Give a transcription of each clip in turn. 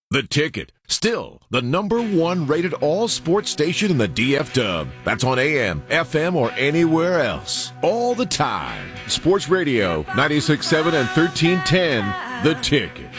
The Ticket, still the #1 rated all sports station in the DF Dub. That's on AM, FM, or anywhere else. All the time. Sports Radio, 96.7 and 1310, The Ticket.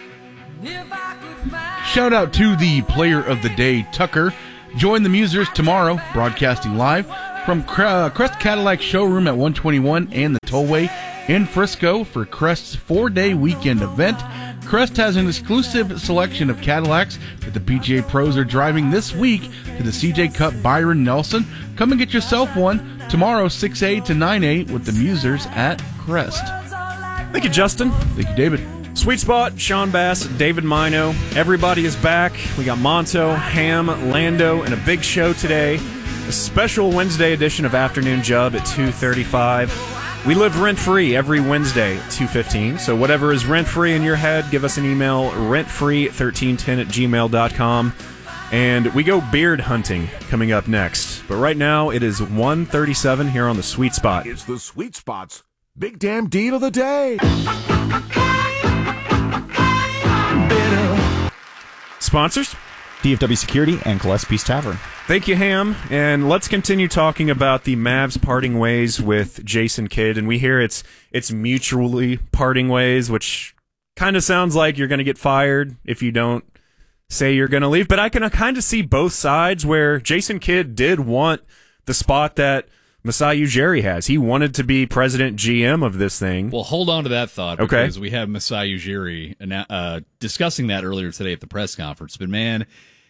Shout out to the player of the day, Tucker. Join the Musers tomorrow, broadcasting live from Crest Cadillac showroom at 121 and the Tollway in Frisco for Crest's 4-day weekend event. Crest has an exclusive selection of Cadillacs that the PGA pros are driving this week to the CJ Cup Byron Nelson. Come and get yourself one tomorrow, 6A to 9A with the Musers at Crest. Thank you, Justin. Thank you, David. Sweet Spot, Sean Bass, David Mino. Everybody is back. We got Monto, Ham, Lando, and a big show today. A special Wednesday edition of Afternoon Jub at 2:35. We live rent-free every Wednesday at 2:15, so whatever is rent-free in your head, give us an email, rentfree1310@gmail.com. And we go beard hunting coming up next. But right now, it is 1:37 here on the Sweet Spot. It's the Sweet Spot's Big Damn Deal of the Day. Sponsors? DFW Security and Gillespie's Tavern. Thank you, Ham. And let's continue talking about the Mavs parting ways with Jason Kidd. And we hear it's mutually parting ways, which kind of sounds like you're going to get fired if you don't say you're going to leave. But I can kind of see both sides where Jason Kidd did want the spot that Masai Ujiri has. He wanted to be president GM of this thing. Well, hold on to that thought because we have Masai Ujiri discussing that earlier today at the press conference. But, man,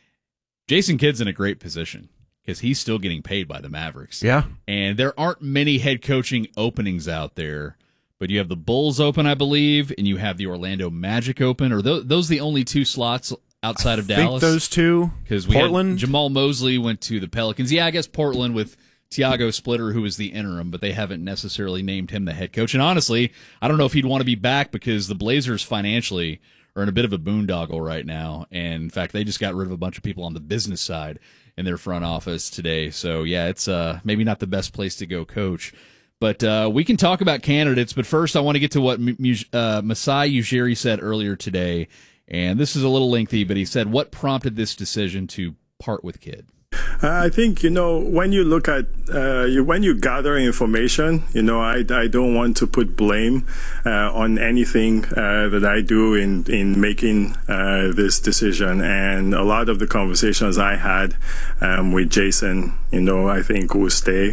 Jason Kidd's in a great position because he's still getting paid by the Mavericks. Yeah. And there aren't many head coaching openings out there. But you have the Bulls open, I believe, and you have the Orlando Magic open. Are those the only two slots outside of Dallas? I think those two. Because Portland. Jamal Mosley went to the Pelicans. Yeah, I guess Portland with Tiago Splitter, who is the interim, but they haven't necessarily named him the head coach. And honestly, I don't know if he'd want to be back because the Blazers financially are in a bit of a boondoggle right now. And in fact, they just got rid of a bunch of people on the business side in their front office today. So yeah, it's maybe not the best place to go coach. But we can talk about candidates. But first, I want to get to what Masai Ujiri said earlier today. And this is a little lengthy, but he said, what prompted this decision to part with Kidd? I think, when you look at, when you gather information, I don't want to put blame on anything that I do in making this decision. And a lot of the conversations I had with Jason, I think will stay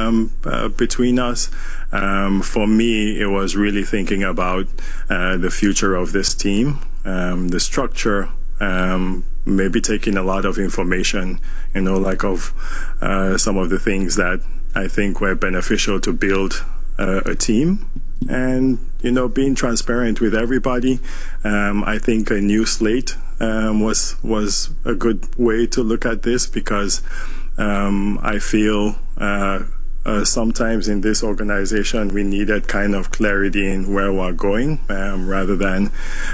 between us. For me, it was really thinking about the future of this team, the structure, maybe taking a lot of information, of some of the things that I think were beneficial to build a team and, being transparent with everybody. I think a new slate was a good way to look at this because I feel sometimes in this organization we needed kind of clarity in where we're going rather than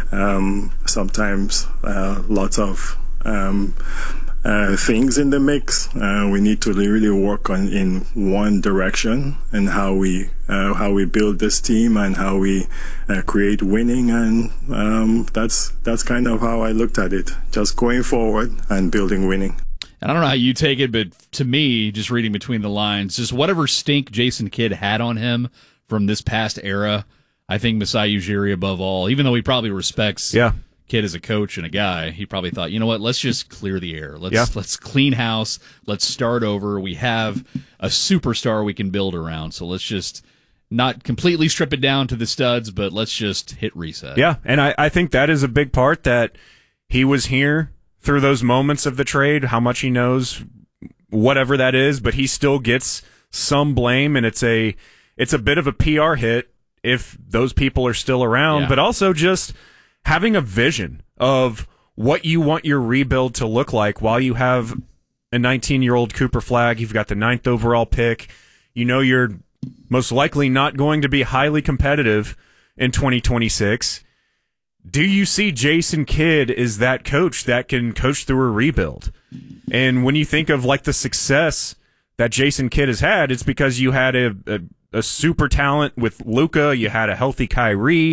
sometimes lots of things in the mix. We need to really work on in one direction and how we build this team and how we create winning, and that's kind of how I looked at it, just going forward and building winning. And I don't know how you take it, but to me, just reading between the lines, just whatever stink Jason Kidd had on him from this past era, I think Masai Ujiri above all, even though he probably respects Kidd as a coach and a guy, he probably thought, you know what, let's just clear the air. Let's clean house. Let's start over. We have a superstar we can build around, so let's just not completely strip it down to the studs, but let's just hit reset. Yeah, and I think that is a big part that he was here through those moments of the trade, how much he knows, whatever that is, but he still gets some blame, and it's a bit of a PR hit if those people are still around, but also just having a vision of what you want your rebuild to look like while you have a 19-year-old Cooper Flagg, you've got the 9th overall pick, you're most likely not going to be highly competitive in 2026. Do you see Jason Kidd as that coach that can coach through a rebuild? And when you think of the success that Jason Kidd has had, it's because you had a super talent with Luka, you had a healthy Kyrie,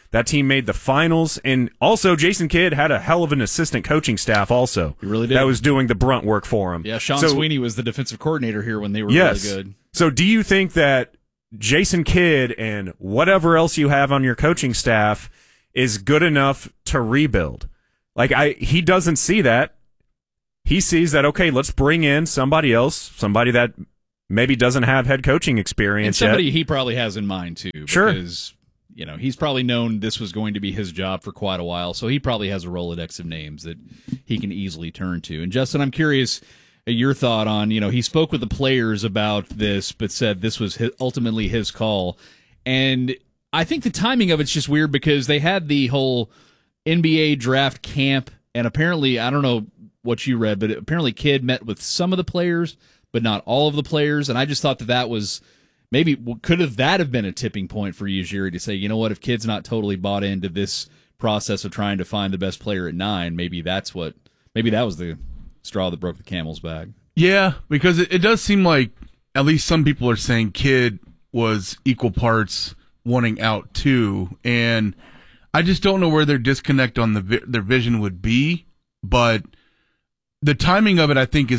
That team made the finals, and also Jason Kidd had a hell of an assistant coaching staff also. He really did. That was doing the brunt work for him. Yeah, Sean Sweeney was the defensive coordinator here when they were really good. So do you think that Jason Kidd and whatever else you have on your coaching staff is good enough to rebuild? Like, he doesn't see that. He sees that, okay, let's bring in somebody else, somebody that maybe doesn't have head coaching experience and somebody yet. He probably has in mind, too. Sure. Because, he's probably known this was going to be his job for quite a while, so he probably has a Rolodex of names that he can easily turn to. And, Justin, I'm curious your thought on, he spoke with the players about this, but said this was ultimately his call. And I think the timing of it's just weird because they had the whole NBA draft camp, and apparently, I don't know what you read, but apparently Kidd met with some of the players, but not all of the players. And I just thought that was maybe could that have been a tipping point for Ujiri to say, you know what, if Kidd's not totally bought into this process of trying to find the best player at 9, maybe that was the straw that broke the camel's back. Yeah, because it does seem like at least some people are saying Kidd was equal parts wanting out too, and I just don't know where their disconnect on their vision would be, but the timing of it, I think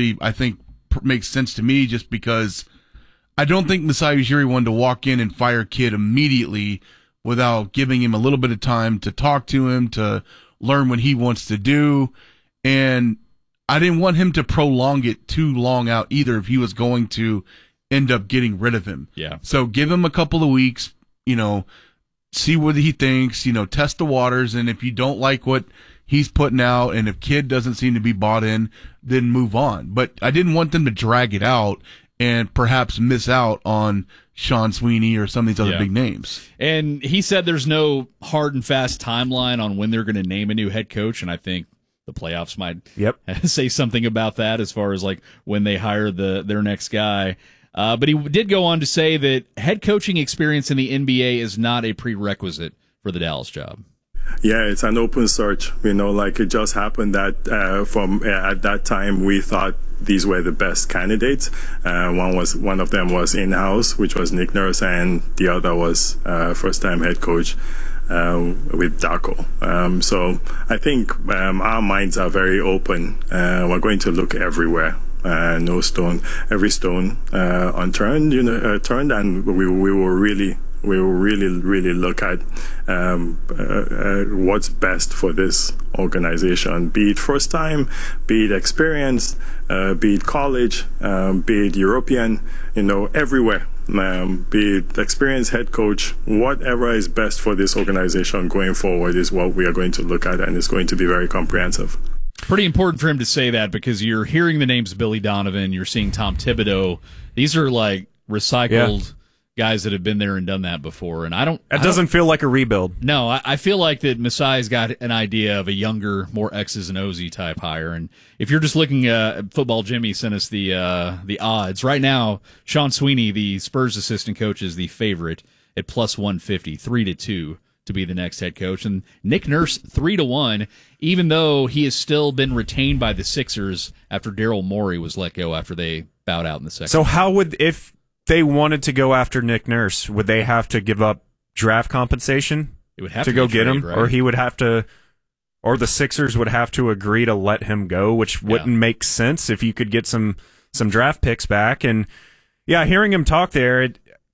makes sense to me just because I don't think Masai Ujiri wanted to walk in and fire Kidd immediately without giving him a little bit of time to talk to him, to learn what he wants to do. And I didn't want him to prolong it too long out either if he was going to end up getting rid of him. Yeah. So give him a couple of weeks, see what he thinks, test the waters. And if you don't like what he's putting out, and if Kidd doesn't seem to be bought in, then move on. But I didn't want them to drag it out and perhaps miss out on Sean Sweeney or some of these other big names. And he said there's no hard and fast timeline on when they're going to name a new head coach, and I think the playoffs might say something about that as far as like when they hire their next guy. But he did go on to say that head coaching experience in the NBA is not a prerequisite for the Dallas job. Yeah, it's an open search. It just happened that at that time we thought these were the best candidates. One of them was in-house, which was Nick Nurse, and the other was first-time head coach with Darko. So I think our minds are very open. We're going to look everywhere. Every stone unturned, turned, and we will really look at what's best for this organization, be it first time, be it experienced, be it college, be it European, everywhere. Be it experienced head coach, whatever is best for this organization going forward is what we are going to look at, and it's going to be very comprehensive. Pretty important for him to say that because you're hearing the names Billy Donovan, you're seeing Tom Thibodeau. These are like recycled guys that have been there and done that before, and it doesn't feel like a rebuild. No, I feel like that Masai's got an idea of a younger, more X's and O's type hire. And if you're just looking at Football Jimmy sent us the odds right now. Sean Sweeney, the Spurs assistant coach, is the favorite at plus 150, 3-2 to be the next head coach, and Nick Nurse 3-1, even though he has still been retained by the Sixers after Daryl Morey was let go after they bowed out in the second. So if they wanted to go after Nick Nurse, would they have to give up draft compensation to go get him, right? or he would have to, or the Sixers would have to agree to let him go, which wouldn't make sense if you could get some draft picks back. And hearing him talk there,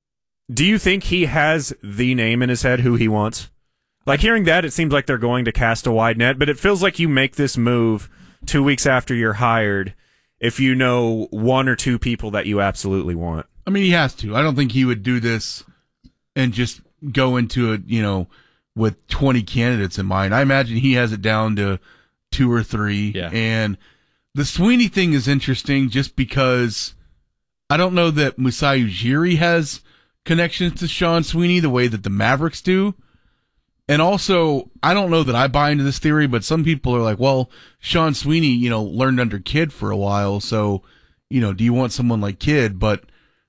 do you think he has the name in his head who he wants? Like hearing that, it seems like they're going to cast a wide net, but it feels like you make this move 2 weeks after you're hired if you know one or two people that you absolutely want. I mean, he has to. I don't think he would do this and just go into it, with 20 candidates in mind. I imagine he has it down to 2 or 3. Yeah. And the Sweeney thing is interesting just because I don't know that Masai Ujiri has connections to Sean Sweeney the way that the Mavericks do. And also, I don't know that I buy into this theory, but some people are like, well, Sean Sweeney, learned under Kidd for a while. So, do you want someone like Kidd? But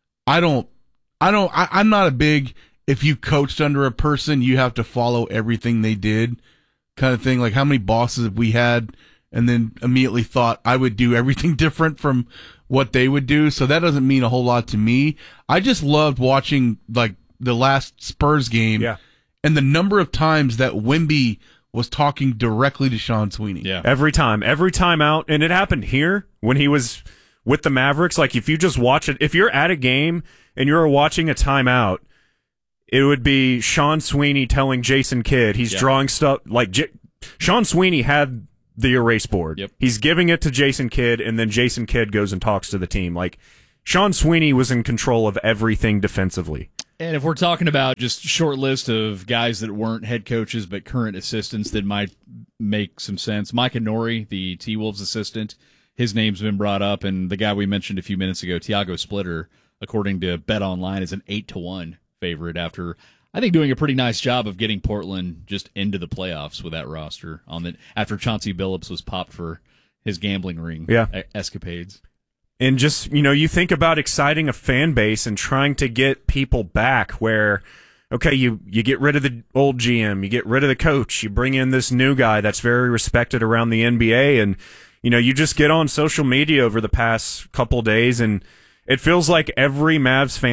I'm not a big, if you coached under a person, you have to follow everything they did kind of thing. Like how many bosses have we had and then immediately thought I would do everything different from what they would do. So that doesn't mean a whole lot to me. I just loved watching like the last Spurs game. Yeah. and the number of times that Wemby was talking directly to Sean Sweeney. Yeah. Every time out. And it happened here when he was with the Mavericks. Like, if you just watch it, if you're at a game and you're watching a timeout, it would be Sean Sweeney telling Jason Kidd he's drawing stuff. Like, Sean Sweeney had the erase board. Yep. He's giving it to Jason Kidd, and then Jason Kidd goes and talks to the team. Like, Sean Sweeney was in control of everything defensively. And if we're talking about just short list of guys that weren't head coaches but current assistants that might make some sense, Micah Nori, the T-Wolves assistant, his name's been brought up, and the guy we mentioned a few minutes ago, Tiago Splitter, according to BetOnline, is an 8-1 favorite after, I think, doing a pretty nice job of getting Portland just into the playoffs with that roster after Chauncey Billups was popped for his gambling ring escapades. And just, you think about exciting a fan base and trying to get people back where, okay, you get rid of the old GM, you get rid of the coach, you bring in this new guy that's very respected around the NBA, and, you just get on social media over the past couple days, and it feels like every Mavs fan